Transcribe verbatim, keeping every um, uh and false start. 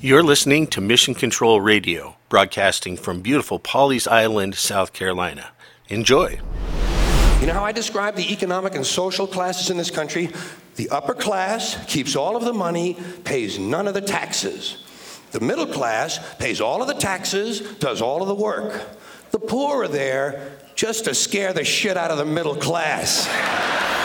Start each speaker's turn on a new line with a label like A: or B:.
A: You're listening to Mission Control Radio, broadcasting from beautiful Pawleys Island, South Carolina. Enjoy.
B: You know how I describe the economic and social classes in this country? The upper class keeps all of the money, pays none of the taxes. The middle class pays all of the taxes, does all of the work. The poor are there just to scare the shit out of the middle class.